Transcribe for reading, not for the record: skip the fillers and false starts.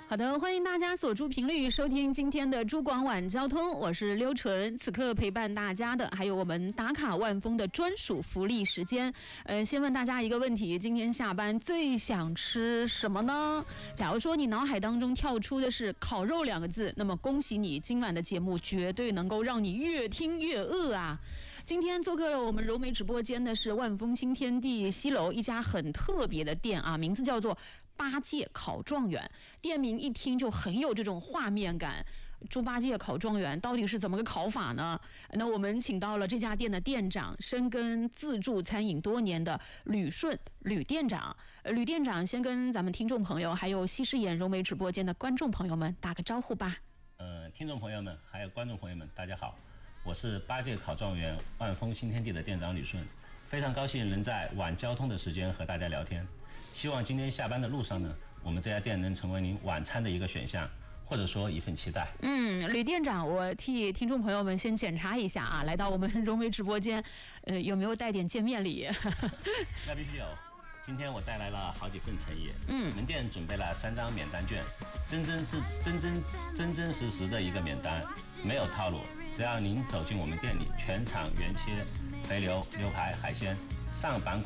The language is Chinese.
好的，欢迎大家锁住频率收听今天的珠广晚交通，我是刘纯。此刻陪伴大家的还有我们打卡万丰的专属福利时间。先问大家一个问题，今天下班最想吃什么呢？假如说你脑海当中跳出的是烤肉2个字，那么恭喜你，今晚的节目绝对能够让你越听越饿啊！今天做客我们柔美直播间的是万丰新天地西楼一家很特别的店啊，名字叫做八戒烤状元，店名一听就很有这种画面感。猪八戒烤状元到底是怎么个烤法呢？那我们请到了这家店的店长，深耕自助餐饮多年的吕顺吕店长。吕店长先跟咱们听众朋友还有西视眼柔美直播间的观众朋友们打个招呼吧。 听众朋友们还有观众朋友们大家好，我是八戒烤状元万丰新天地的店长吕顺，非常高兴能在晚交通的时间和大家聊天。希望今天下班的路上呢，我们这家店能成为您晚餐的一个选项，或者说一份期待。 吕店长，我替听众朋友们先检查一下啊，来到我们柔美直播间，有没有带点见面礼？ 那必须有。今天我带来了好几份诚意。门店准备了3张免单券，真实的一个免单，没有套路。只要您走进我们店里，全场原切、肥牛、牛排、海鲜，上板